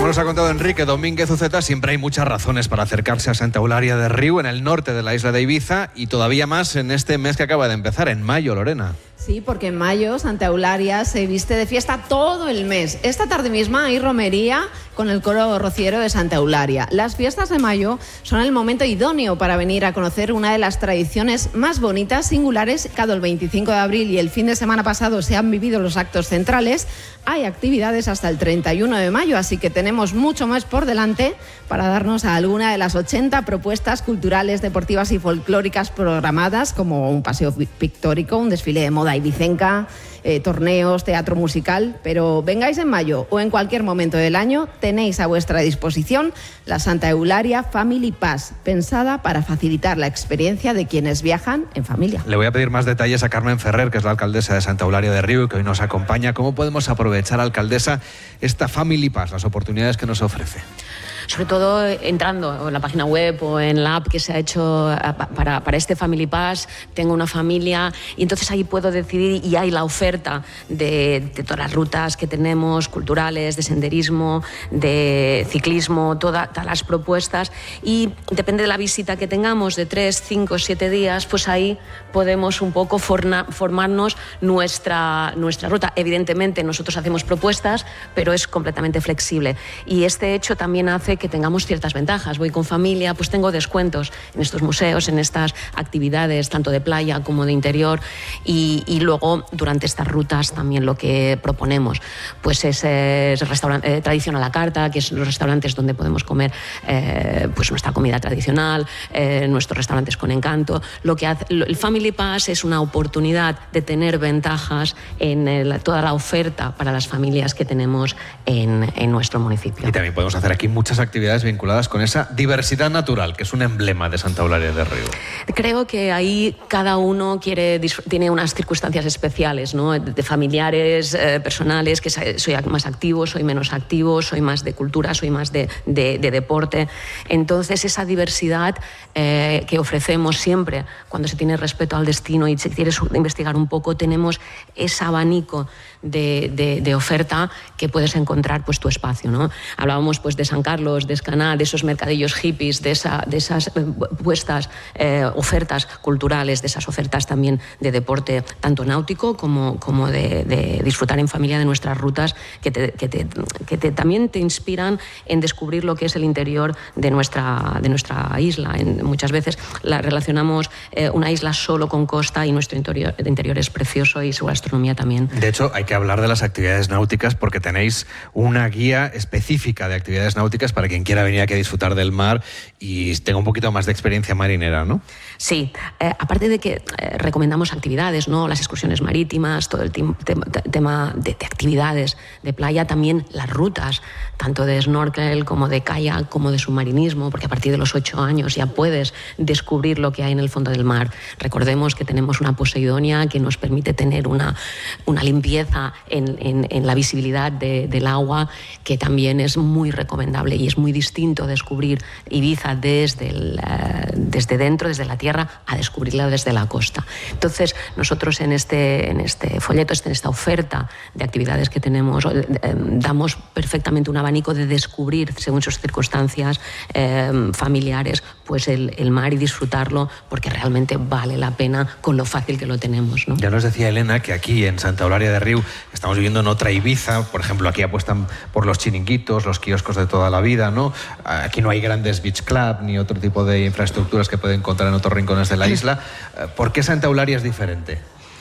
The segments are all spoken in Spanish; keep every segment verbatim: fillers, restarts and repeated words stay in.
nos ha contado Enrique Domínguez Uceta, siempre hay muchas razones para acercarse a Santa Eulalia de Riu, en el norte de la isla de Ibiza, y todavía más en este mes que acaba de empezar, en mayo, Lorena. Sí, porque en mayo Santa Eulalia se viste de fiesta todo el mes. Esta tarde misma hay romería con el coro rociero de Santa Eulalia. Las fiestas de mayo son el momento idóneo para venir a conocer una de las tradiciones más bonitas, singulares. Cada el veinticinco de abril y el fin de semana pasado se han vivido los actos centrales. Hay actividades hasta el treinta y uno de mayo, así que tenemos mucho más por delante para darnos a alguna de las ochenta propuestas culturales, deportivas y folclóricas programadas, como un paseo pictórico, un desfile de moda ibicenca, eh, torneos, teatro musical. Pero vengáis en mayo o en cualquier momento del año, tenéis a vuestra disposición la Santa Eulalia Family Pass, pensada para facilitar la experiencia de quienes viajan en familia. Le voy a pedir más detalles a Carmen Ferrer, que es la alcaldesa de Santa Eulalia de Riu, que hoy nos acompaña. ¿Cómo podemos aprovechar, alcaldesa, esta Family Pass, las oportunidades que nos ofrece? Sobre todo entrando en la página web o en la app que se ha hecho para, para este Family Pass, tengo una familia y entonces ahí puedo decidir, y hay la oferta de, de todas las rutas que tenemos, culturales, de senderismo, de ciclismo, toda, todas las propuestas, y depende de la visita que tengamos, de tres, cinco, siete días, pues ahí podemos un poco forna, formarnos nuestra, nuestra ruta. Evidentemente nosotros hacemos propuestas, pero es completamente flexible, y este hecho también hace que tengamos ciertas ventajas. Voy con familia, pues tengo descuentos en estos museos, en estas actividades, tanto de playa como de interior, y, y luego durante estas rutas también lo que proponemos pues es, es restaurante, eh, tradición a la carta, que son los restaurantes donde podemos comer eh, pues nuestra comida tradicional, eh, nuestros restaurantes con encanto. Lo que hace, el Family Pass es una oportunidad de tener ventajas en el, toda la oferta para las familias que tenemos en, en nuestro municipio. Y también podemos hacer aquí muchas actividades vinculadas con esa diversidad natural, que es un emblema de Santa Eulalia de Riu. Creo que ahí cada uno quiere, tiene unas circunstancias especiales, ¿no? De familiares, eh, personales, que soy más activo, soy menos activo, soy más de cultura, soy más de, de, de deporte. Entonces esa diversidad eh, que ofrecemos siempre, cuando se tiene respeto al destino y si quieres investigar un poco, tenemos ese abanico de, de, de oferta que puedes encontrar pues tu espacio, ¿no? Hablábamos pues de San Carlos, de Escaná, de esos mercadillos hippies, de, esa, de esas eh, puestas eh, ofertas culturales, de esas ofertas también de deporte, tanto náutico como, como de, de disfrutar en familia de nuestras rutas, que, te, que, te, que te, también te inspiran en descubrir lo que es el interior de nuestra, de nuestra isla. En, muchas veces la relacionamos eh, una isla solo con costa, y nuestro interior, interior es precioso y su gastronomía también. De hecho, hay que hablar de las actividades náuticas, porque tenéis una guía específica de actividades náuticas para quien quiera venir aquí a disfrutar del mar y tenga un poquito más de experiencia marinera, ¿no? Sí, eh, aparte de que eh, recomendamos actividades, ¿no? Las excursiones marítimas, todo el tema, tema de, de actividades de playa, también las rutas, tanto de snorkel como de kayak, como de submarinismo, porque a partir de los ocho años ya puedes descubrir lo que hay en el fondo del mar. Recordemos que tenemos una Poseidonia que nos permite tener una, una limpieza en, en, en la visibilidad de, del agua, que también es muy recomendable, y es muy distinto descubrir Ibiza desde, el, uh, desde dentro, desde la tierra, a descubrirla desde la costa. Entonces, nosotros en este, en este folleto, en esta oferta de actividades que tenemos, eh, damos perfectamente un abanico de descubrir, según sus circunstancias eh, familiares, pues el, el mar, y disfrutarlo, porque realmente vale la pena con lo fácil que lo tenemos, ¿no? Ya nos decía Elena que aquí en Santa Eulalia de Riu estamos viviendo en otra Ibiza. Por ejemplo, aquí apuestan por los chiringuitos, los kioscos de toda la vida, ¿no? Aquí no hay grandes beach club ni otro tipo de infraestructuras que pueden encontrar en otros rincones de la isla. ¿Por qué Santa Eulalia es diferente?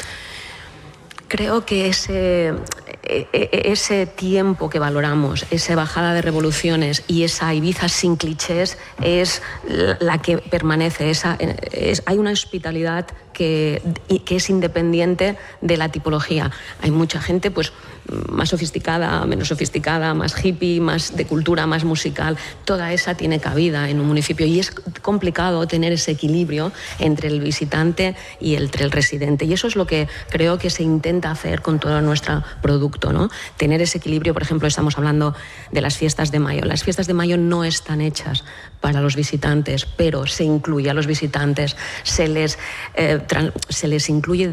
Creo que ese, ese tiempo que valoramos, esa bajada de revoluciones y esa Ibiza sin clichés es la que permanece. Esa, es, hay una hospitalidad que, que es independiente de la tipología. Hay mucha gente pues más sofisticada, menos sofisticada, más hippie, más de cultura, más musical. Toda esa tiene cabida en un municipio, y es complicado tener ese equilibrio entre el visitante y entre el residente, y eso es lo que creo que se intenta hacer con todo nuestro producto, ¿no? Tener ese equilibrio. Por ejemplo, estamos hablando de las fiestas de mayo. Las fiestas de mayo no están hechas para los visitantes, pero se incluye a los visitantes, se les, eh, se les incluye